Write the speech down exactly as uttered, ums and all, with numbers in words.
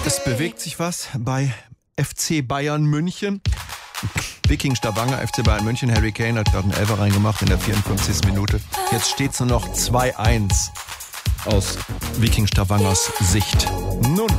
Es bewegt sich was bei F C Bayern München. Viking Stavanger, F C Bayern München. Harry Kane hat gerade einen Elfer reingemacht in der vierundfünfzigsten Minute. Jetzt steht es nur noch zwei eins aus Viking Stavangers Sicht. Nun.